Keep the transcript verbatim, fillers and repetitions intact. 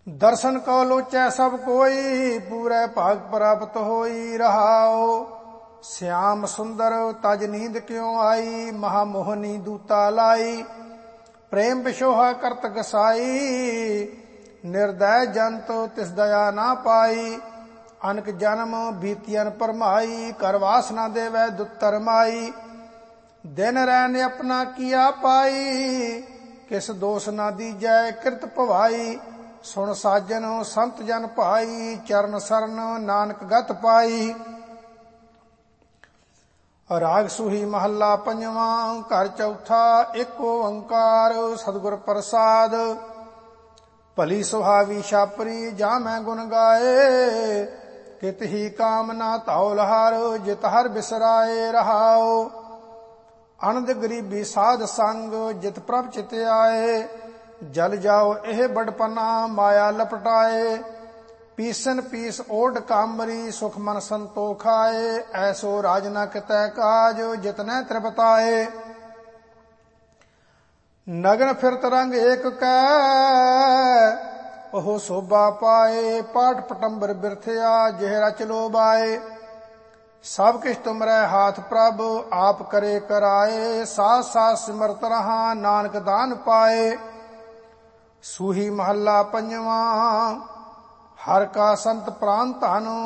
दर्शन को लोचै सब कोई, पूरे भाग प्राप्त होई रहाओ। श्याम सुंदर तज नींद क्यों आई, महामोहनी दूता लाई। प्रेम विशोहा करत गसाई, निर्दय जंत तिस दया ना पाई। अनक जन्म बीतियन परमाई, कर वासना देवै दुत्तर माई। दिन रैन अपना किया पाई, किस दोष ना दीजै कृत भवाई। सुन साजन संत जन भाई, चरण सरन नानक गत पाई। राग सुही महला पंजवा, घर चौथा, एक ओंकार सतगुर प्रसाद। भली सुहावी छापरी जा मैं गुण गाए, कित ही कामना धौल हर, जित हर बिसराए रहाओ। अनंद गरीबी साध संग, जित प्रभ चित आए। जल जाओ एह बड़पना, माया लपटाए। पीसन पीस ओढ़ कामरी, सुख मन संतोख आए। ऐसो राज न कितै काज, जितने त्रिपताए। नगन फिरत रंग एक कै, ओह शोभा पाए। पाठ पटंबर बिरथया, जेह रच लोभ आए। सब किछ तुमरै हाथ प्रभ, आप करे कराए। साथ साथ सिमरत रहा, नानक दान पाए। सूही महला पंजवा, हर का संत प्राण धन,